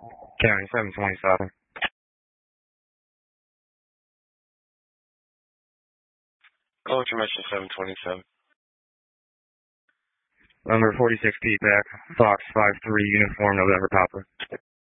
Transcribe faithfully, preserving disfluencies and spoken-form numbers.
County seven twenty-seven. Call information seven twenty-seven. Number forty-six P PAC, Fox five three Uniform November Papa.